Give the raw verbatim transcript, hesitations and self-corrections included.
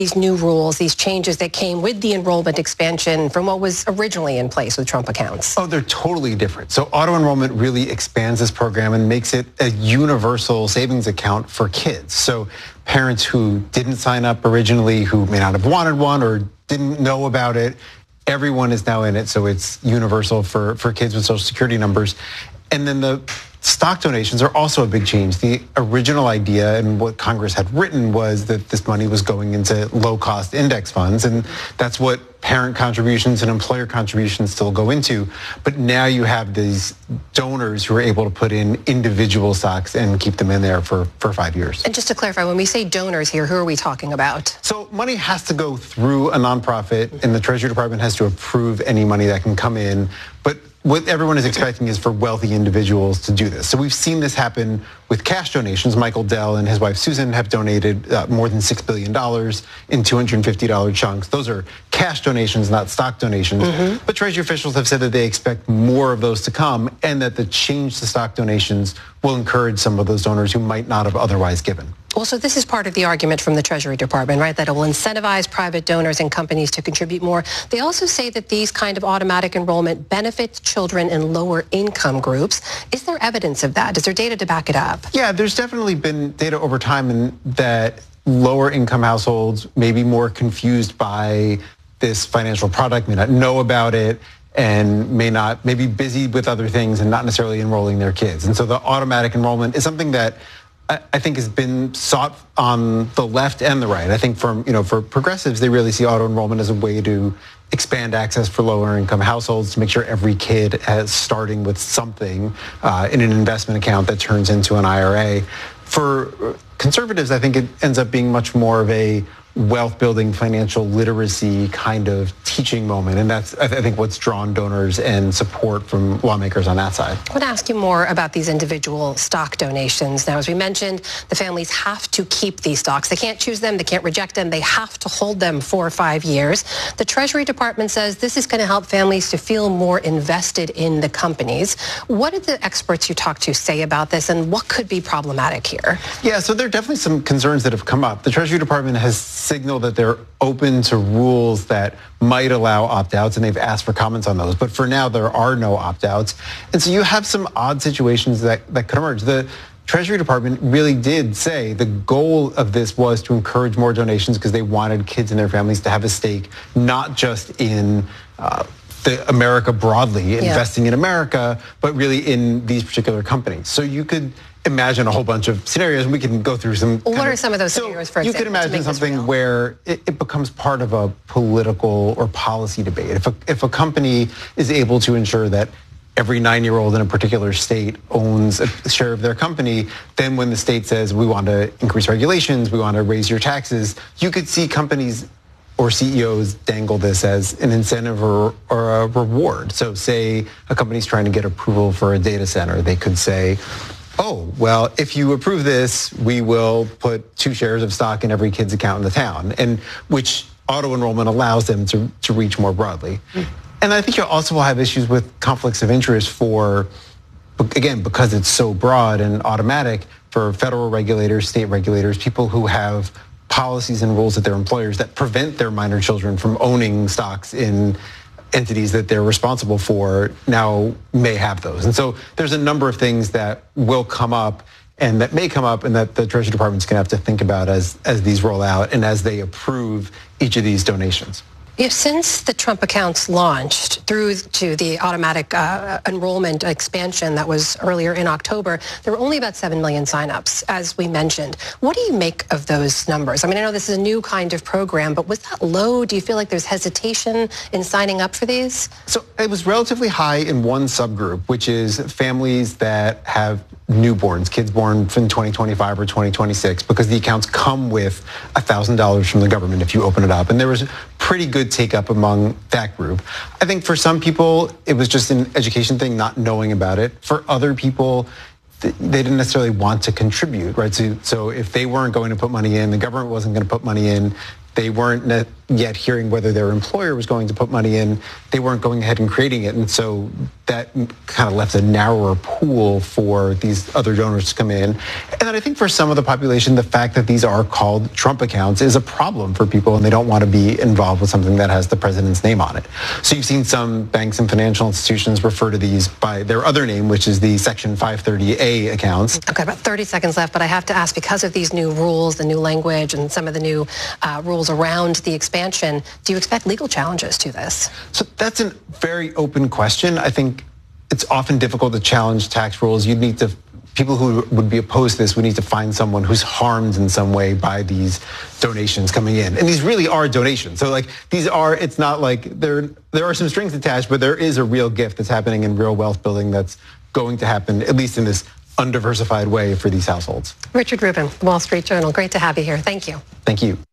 these new rules, these changes that came with the enrollment expansion from what was originally in place with Trump accounts? Oh, they're totally different. So auto enrollment really expands this program and makes it a universal savings account for kids. So parents who didn't sign up originally, who may not have wanted one or didn't know about it, everyone is now in it. So it's universal for, for kids with Social Security numbers. And then the stock donations are also a big change. The original idea and what Congress had written was that this money was going into low-cost index funds, and that's what parent contributions and employer contributions still go into. But now you have these donors who are able to put in individual stocks and keep them in there for, for five years. And just to clarify, when we say donors here, who are we talking about? So money has to go through a nonprofit, and the Treasury Department has to approve any money that can come in. But what everyone is expecting is for wealthy individuals to do this. So we've seen this happen with cash donations. Michael Dell and his wife Susan have donated uh, more than six billion dollars in two hundred fifty dollars chunks. Those are cash donations, not stock donations. Mm-hmm. But Treasury officials have said that they expect more of those to come, and that the change to stock donations will encourage some of those donors who might not have otherwise given. Well, so this is part of the argument from the Treasury Department, right, that it will incentivize private donors and companies to contribute more. They also say that these kind of automatic enrollment benefits children in lower income groups. Is there evidence of that? Is there data to back it up? Yeah, there's definitely been data over time in that lower income households may be more confused by this financial product, may not know about it, and may not, may be busy with other things and not necessarily enrolling their kids. And so the automatic enrollment is something that I think has been sought on the left and the right. I think from, you know, for progressives, they really see auto enrollment as a way to expand access for lower income households, to make sure every kid is starting with something uh, in an investment account that turns into an I R A. For conservatives, I think it ends up being much more of a wealth building, financial literacy kind of teaching moment. And that's, I think, what's drawn donors and support from lawmakers on that side. I want to ask you more about these individual stock donations. Now, as we mentioned, the families have to keep these stocks. They can't choose them. They can't reject them. They have to hold them for five years. The Treasury Department says this is going to help families to feel more invested in the companies. What did the experts you talked to say about this, and what could be problematic here? Yeah, so there are definitely some concerns that have come up. The Treasury Department has signal that they're open to rules that might allow opt-outs, and they've asked for comments on those. But for now, there are no opt-outs. And so you have some odd situations that, that could emerge. The Treasury Department really did say the goal of this was to encourage more donations because they wanted kids and their families to have a stake, not just in uh, the America broadly, yeah. investing in America, but really in these particular companies. So you could imagine a whole bunch of scenarios, and we can go through some. What are of, some of those so scenarios, for you example? You could imagine something where it, it becomes part of a political or policy debate. If a, if a company is able to ensure that every nine-year-old in a particular state owns a share of their company, then when the state says, we want to increase regulations, we want to raise your taxes, you could see companies or C E Os dangle this as an incentive or, or a reward. So say a company's trying to get approval for a data center, they could say, oh, well, if you approve this, we will put two shares of stock in every kid's account in the town, and which auto enrollment allows them to, to reach more broadly. Mm. And I think you also will have issues with conflicts of interest for, again, because it's so broad and automatic, for federal regulators, state regulators, people who have policies and rules at their employers that prevent their minor children from owning stocks in entities that they're responsible for now may have those. And so there's a number of things that will come up and that may come up and that the Treasury Department's going to have to think about as, as these roll out and as they approve each of these donations. If since the Trump accounts launched through to the automatic uh, enrollment expansion that was earlier in October, there were only about seven million signups, as we mentioned. What do you make of those numbers? I mean, I know this is a new kind of program, but was that low? Do you feel like there's hesitation in signing up for these? So it was relatively high in one subgroup, which is families that have newborns, kids born from twenty twenty-five or twenty twenty-six, because the accounts come with one thousand dollars from the government if you open it up. And there was pretty good take up among that group. I think for some people, it was just an education thing, not knowing about it. For other people, they didn't necessarily want to contribute, right? So, so if they weren't going to put money in, the government wasn't going to put money in, They weren't net yet hearing whether their employer was going to put money in. They weren't going ahead and creating it. And so that kind of left a narrower pool for these other donors to come in. And then I think for some of the population, the fact that these are called Trump accounts is a problem for people, and they don't want to be involved with something that has the president's name on it. So you've seen some banks and financial institutions refer to these by their other name, which is the Section five thirty A accounts. Okay, about thirty seconds left, but I have to ask, because of these new rules, the new language, and some of the new uh, rules around the expansion, do you expect legal challenges to this? So that's a very open question. I think it's often difficult to challenge tax rules. You'd need to, people who would be opposed to this would need to find someone who's harmed in some way by these donations coming in. And these really are donations. So like these are, it's not like there, there are some strings attached, but there is a real gift that's happening in real wealth building that's going to happen, at least in this undiversified way, for these households. Richard Rubin, Wall Street Journal. Great to have you here. Thank you. Thank you.